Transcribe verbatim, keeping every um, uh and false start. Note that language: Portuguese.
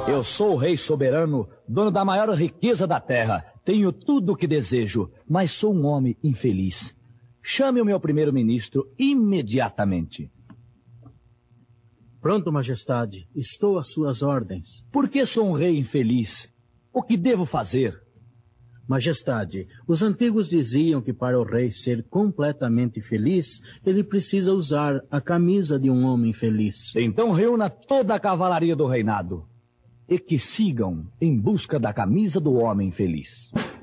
Eu sou o rei soberano, dono da maior riqueza da terra. Tenho tudo o que desejo, mas sou um homem infeliz. Chame o meu primeiro-ministro imediatamente. Pronto, majestade. Estou às suas ordens. Por que sou um rei infeliz? O que devo fazer? Majestade, os antigos diziam que para o rei ser completamente feliz, ele precisa usar a camisa de um homem feliz. Então reúna toda a cavalaria do reinado e que sigam em busca da camisa do homem feliz.